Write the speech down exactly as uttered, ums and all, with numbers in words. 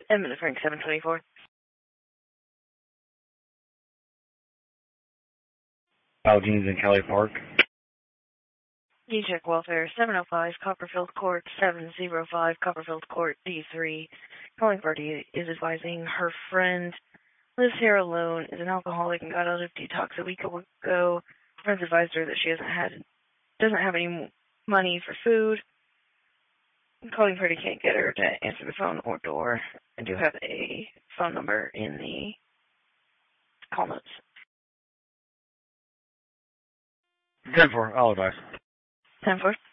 Edmund Frank, seven twenty-four. Algene's in Kelly Park. D-Check Welfare, seven oh five, Copperfield Court, seven oh five, Copperfield Court, D three. Calling party is advising her friend lives here alone, is an alcoholic, and got out of detox a week ago. Friends advised her that she hasn't had, doesn't have any money for food. Calling party can't get her to answer the phone or door. I do have a phone number in the call notes. ten four, I'll advise. ten four.